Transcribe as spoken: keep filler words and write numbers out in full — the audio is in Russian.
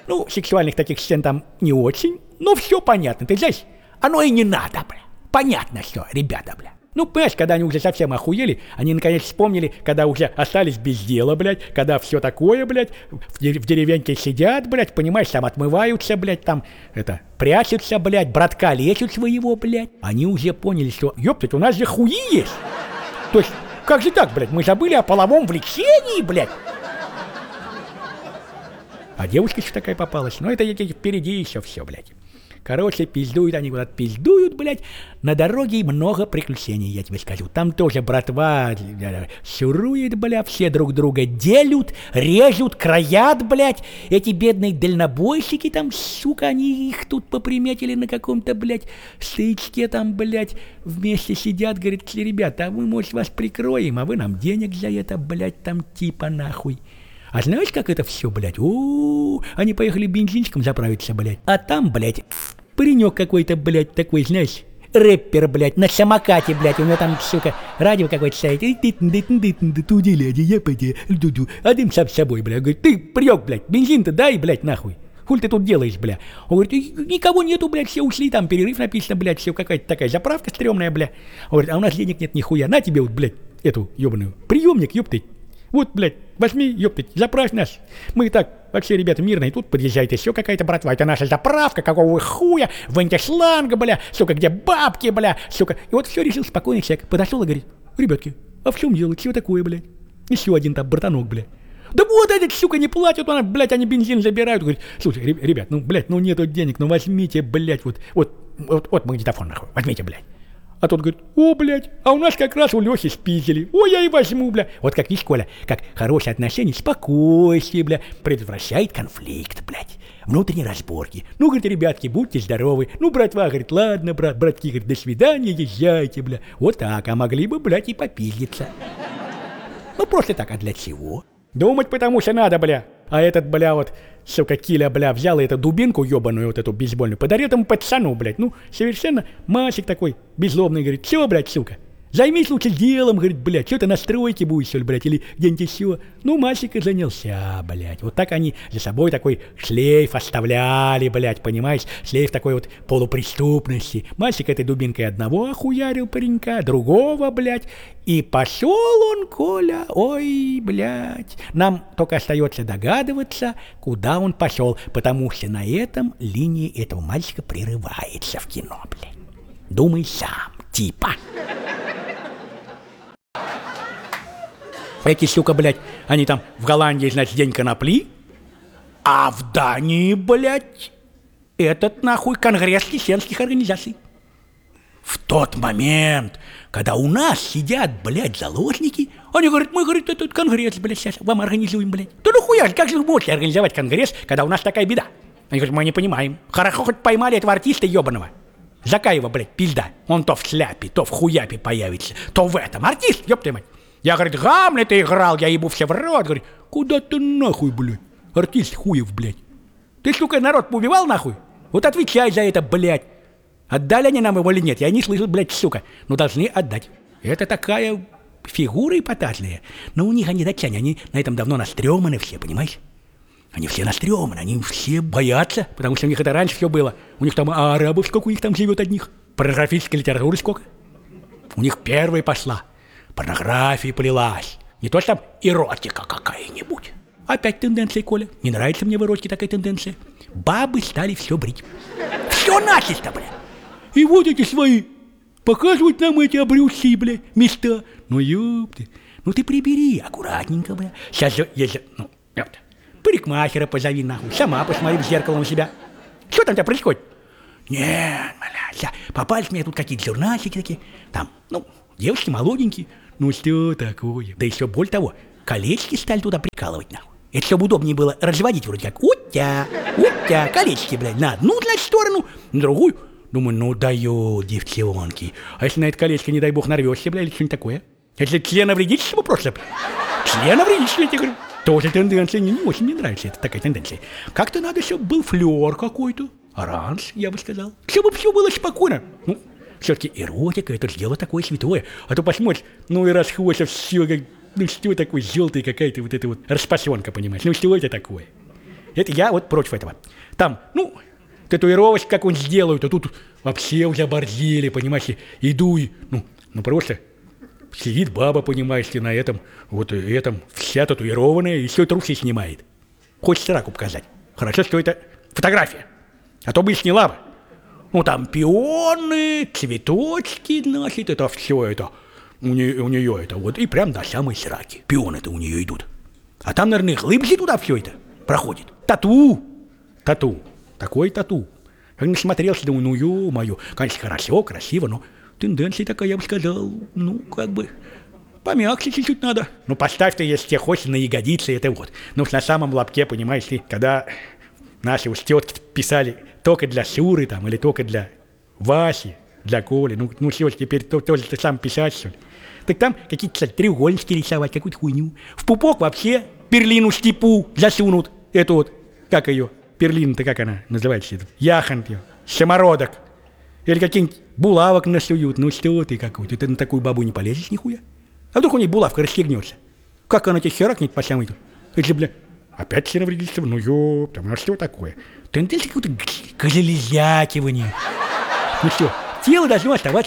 Ну, сексуальных таких сцен там не очень, но все понятно, ты знаешь, оно и не надо, бля. Понятно все, ребята, бля. Ну, понимаешь, когда они уже совсем охуели, они наконец вспомнили, когда уже остались без дела, блядь, когда все такое, блядь, в, дерев- в деревеньке сидят, блядь, понимаешь, там отмываются, блядь, там, это, прячутся, блядь, братка лечат своего, блядь. Они уже поняли, что, ёптать, у нас же хуи есть. То есть, как же так, блядь, мы забыли о половом влечении, блядь. А девушка еще такая попалась, ну, это впереди еще все, блядь. Короче, пиздуют они куда-то, пиздуют, блядь. На дороге много приключений, я тебе скажу. Там тоже братва шурует, блядь, все друг друга делют, режут, краят, блядь. Эти бедные дальнобойщики там, сука, они их тут поприметили на каком-то, блядь, стоячке там, блядь, вместе сидят, говорят, ребята, а мы, может, вас прикроем, а вы нам денег за это, блядь, там типа нахуй. А знаешь, как это все, блядь? У-у-у, они поехали бензинчиком заправиться, блядь. А там, блядь, паренек какой-то, блядь, такой, знаешь, рэпер, блядь, на самокате, блядь. У него там, сука, радио какое-то стоит. А дым сам с собой, блядь. Говорит, ты, паренек, блядь, бензин-то дай, блядь, нахуй. Хуль ты тут делаешь, бля? Он говорит, никого нету, блядь, все ушли, там перерыв написано, блядь, все какая-то такая заправка стрёмная, бля. Он говорит, а у нас денег нет нихуя, на тебе вот, блядь, эту ёбаную, приемник, ёпты. Вот, блядь, возьми, ёптать, заправь нас. Мы и так вообще, ребята, мирные. Тут подъезжает еще какая-то братва. Это наша заправка, какого вы хуя, в антишланга, бля, сука, где бабки, бля, сука. И вот все решил спокойный человек. Подошел и говорит, ребятки, а в чем дело, чего такое, блядь? Еще один там братанок, бля. Да вот этот, сука, не платит, он, блядь, они бензин забирают. Говорит, слушай, ребят, ну, блядь, ну нету денег, ну возьмите, блядь, вот, вот, вот, вот магнитофон, нахуй, возьмите, блядь. А тот говорит, о, блядь, а у нас как раз у Лехи спиздили. О, я и возьму, бля. Вот как видишь, Коля, как хорошие отношения, спокойствие, бля, предотвращает конфликт, блядь, внутренние разборки. Ну, говорит, ребятки, будьте здоровы. Ну, братва, говорит, ладно, брат, братки, говорит, до свидания, езжайте, бля. Вот так, а могли бы, блядь, и попиздиться. Ну, просто так, а для чего? Думать потому что надо, бля. А этот, бля, вот, сука, Киля, бля, взял эту дубинку ебаную, вот эту бейсбольную, подарил этому пацану, блядь, ну, совершенно мальчик такой, беззлобный, говорит, все, блядь, сука, займись лучше делом, говорит, блядь, что ты на стройке будешь, что ли, блядь, или где-нибудь еще. Ну, мальчик и занялся, блядь, вот так они за собой такой шлейф оставляли, блядь, понимаешь, шлейф такой вот полупреступности. Мальчик этой дубинкой одного охуярил паренька, другого, блядь, и пошел он, Коля, ой, блядь, нам только остается догадываться, куда он пошел, потому что на этом линия этого мальчика прерывается в кино, блядь. Думай сам, типа. Эти, сука, блядь, они там в Голландии, значит, день конопли, а в Дании, блядь, этот, нахуй, конгресс христианских организаций. В тот момент, когда у нас сидят, блядь, заложники, они говорят, мы, говорит, этот конгресс, блядь, сейчас вам организуем, блядь. Да ну хуя, как же вы можете организовать конгресс, когда у нас такая беда? Они говорят, мы не понимаем. Хорошо, хоть поймали этого артиста ебаного. Закаева, блядь, пизда. Он то в шляпе, то в хуяпе появится, то в этом. Артист, ёб твою мать. Я, говорит, Гамлета играл, я ебу все в рот. Говорит, куда ты нахуй, блядь? Артист хуев, блядь. Ты, сука, народ поубивал, нахуй? Вот отвечай за это, блядь. Отдали они нам его или нет? Я не слышал, блядь, сука. Но должны отдать. Это такая фигура эпатажная. Но у них они датчане, они на этом давно настрёманы все, понимаешь? Они все настрёманы, они все боятся, потому что у них это раньше все было. У них там а арабов сколько у них там живет одних. Порнографической литературы сколько. У них первая пошла. Порнография полилась. Не то что там эротика какая-нибудь. Опять тенденция, Коля. Не нравится мне в эротике такая тенденция. Бабы стали все брить. Все начисто, бля. И вот эти свои показывают нам эти обрюзшие, бля, места. Ну, ёпты. Ну, ты прибери аккуратненько, бля. Сейчас же, если, ну, ёпта. Парикмахера позови, нахуй. Сама посмотри в зеркало у себя. Что там у тебя происходит? Нет, бля, попались мне тут какие-то журнальчики такие. Там, ну, девушки молоденькие. Ну что такое? Да еще более того, колечки стали туда прикалывать, нахуй. Это чтобы удобнее было разводить вроде как. Утя, утя, колечки, блядь, на одну, значит, сторону, на другую. Думаю, ну дают девчонки. А если на это колечко, не дай бог, нарвешься, блядь, или что-нибудь такое? Если членовредительство просто, блядь. Членовредительство, я тебе говорю. Тоже тенденция, не, не очень мне нравится эта такая тенденция. Как-то надо, чтобы был флёр какой-то. Оранж, я бы сказал. Чтобы все было спокойно. Ну, все-таки эротика, это же дело такое святое. А то посмотришь, ну и расхвося все, как, ну что такое, желтая какая-то вот эта вот распасенка, понимаешь? Ну что это такое? Это я вот против этого. Там, ну, татуировочку как-нибудь сделают, а тут вообще уже оборзели, понимаешь, иду и, ну, ну просто сидит баба, понимаешь ли, на этом, вот этом, вся татуированная, и все трусы снимает. Хочется раку показать. Хорошо, что это фотография, а то бы и сняла бы. Ну, там пионы, цветочки, значит, это все это, у нее, у нее это вот, и прям до самой сраки. Пионы-то у нее идут. А там, наверное, глыбже туда все это проходит. Тату, тату, такой тату. Как насмотрелся, думаю, ну, ё-моё, конечно, хорошо, красиво, но тенденция такая, я бы сказал, ну, как бы, помягче чуть-чуть надо. Ну, поставь ты, если тебе хочешь, на ягодицы, это вот. Ну, на самом лобке, понимаешь ли, когда наши уж тетки писали только для Шуры там, или только для Васи, для Коли, ну, ну все, теперь то, тоже ты сам писать, что ли. Так там какие-то треугольнички рисовать, какую-то хуйню. В пупок вообще перлину степу засунут. Это вот, как ее, перлина-то как она называется? Яхонт ее, самородок. Или какие-нибудь булавок насуют. Ну что ты какой-то, ты на такую бабу не полезешь нихуя. А вдруг у ней булавка расстегнется? Как она тебе херакнет по самой-то? Это же, бля, опять все навредительство, ну ёпта, ну а что такое? Тенденция какое-то к железякиванию. Ну что, тело должно оставаться